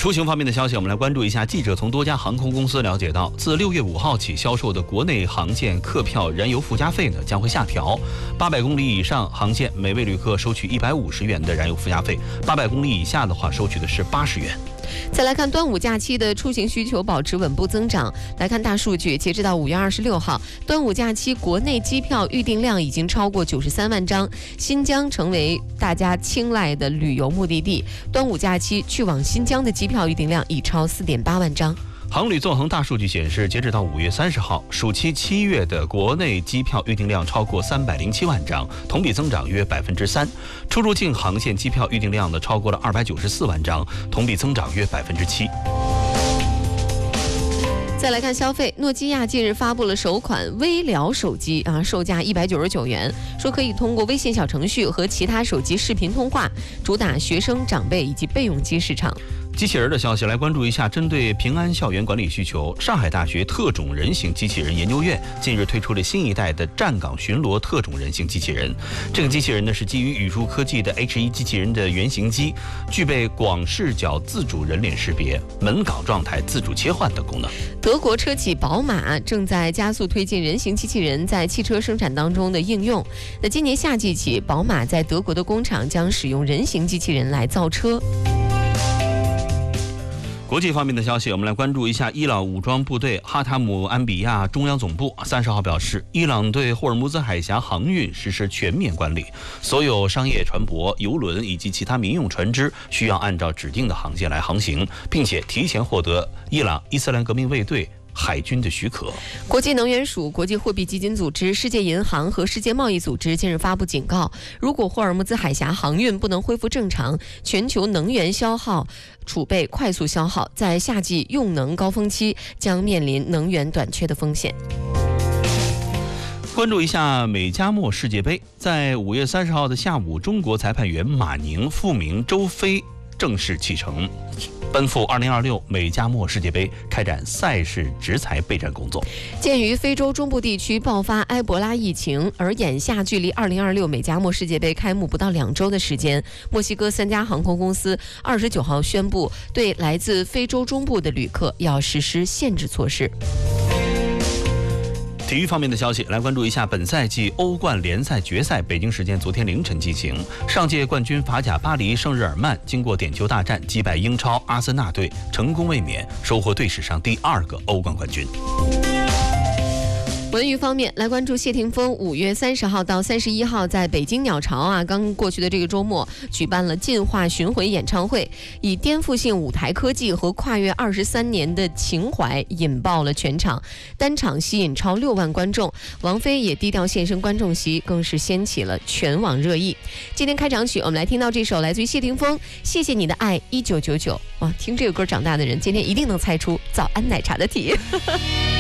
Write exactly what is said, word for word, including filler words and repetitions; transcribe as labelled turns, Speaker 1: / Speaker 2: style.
Speaker 1: 出行方面的消息，我们来关注一下。记者从多家航空公司了解到，自六月五号起销售的国内航线客票燃油附加费呢将会下调。八百公里以上航线，每位旅客收取一百五十元的燃油附加费；八百公里以下的话，收取的是八十元。
Speaker 2: 再来看端午假期的出行需求保持稳步增长。来看大数据，截止到五月二十六号，端午假期国内机票预订量已经超过九十三万张，新疆成为大家青睐的旅游目的地。端午假期去往新疆的机票预订量已超四点八万张。
Speaker 1: 航旅纵横大数据显示，截止到五月三十号，暑期七月的国内机票预订量超过三百零七万张，同比增长约百分之三。出入境航线机票预订量呢超过了二百九十四万张，同比增长约百分之七。
Speaker 2: 再来看消费，诺基亚近日发布了首款微聊手机啊，售价一百九十九元，说可以通过微信小程序和其他手机视频通话，主打学生、长辈以及备用机市场。
Speaker 1: 机器人的消息来关注一下，针对平安校园管理需求，上海大学特种人形机器人研究院近日推出了新一代的站岗巡逻特种人形机器人。这个机器人呢是基于宇树科技的 H 一 机器人的原型机，具备广视角自主人脸识别、门岗状态自主切换等功能。
Speaker 2: 德国车企宝马正在加速推进人形机器人在汽车生产当中的应用。那今年夏季起，宝马在德国的工厂将使用人形机器人来造车。
Speaker 1: 国际方面的消息，我们来关注一下伊朗武装部队哈塔姆安比亚中央总部三十号表示，伊朗对霍尔木兹海峡航运实施全面管理，所有商业船舶、油轮以及其他民用船只需要按照指定的航线来航行，并且提前获得伊朗伊斯兰革命卫队海军的许可。
Speaker 2: 国际能源署、国际货币基金组织、世界银行和世界贸易组织近日发布警告，如果霍尔木兹海峡航运不能恢复正常，全球能源消耗储备快速消耗，在夏季用能高峰期将面临能源短缺的风险。
Speaker 1: 关注一下美加墨世界杯，在五月三十号的下午，中国裁判员马宁复名周飞正式启程，奔赴二零二六美加墨世界杯开展赛事执裁备战工作。
Speaker 2: 鉴于非洲中部地区爆发埃博拉疫情，而眼下距离二零二六美加墨世界杯开幕不到两周的时间，墨西哥三家航空公司二十九号宣布，对来自非洲中部的旅客要实施限制措施。
Speaker 1: 体育方面的消息，来关注一下本赛季欧冠联赛决赛，北京时间昨天凌晨进行。上届冠军法甲巴黎圣日耳曼经过点球大战击败英超阿森纳队，成功卫冕，收获队史上第二个欧冠冠军。
Speaker 2: 文娱方面，来关注谢霆锋五月三十号到三十一号在北京鸟巢啊，刚过去的这个周末举办了进化巡回演唱会，以颠覆性舞台科技和跨越二十三年的情怀引爆了全场，单场吸引超六万观众。王菲也低调现身观众席，更是掀起了全网热议。今天开场曲，我们来听到这首来自于谢霆锋《谢谢你的爱一九九九》。哇，听这个歌长大的人，今天一定能猜出早安奶茶的题。